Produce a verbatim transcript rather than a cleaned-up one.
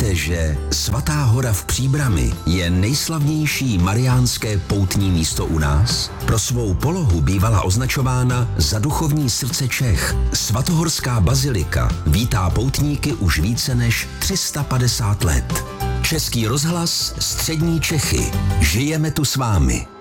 Víte, že Svatá hora v Příbrami je nejslavnější mariánské poutní místo u nás? Pro svou polohu bývala označována za duchovní srdce Čech. Svatohorská bazilika vítá poutníky už více než tři sta padesát let. Český rozhlas, střední Čechy. Žijeme tu s vámi.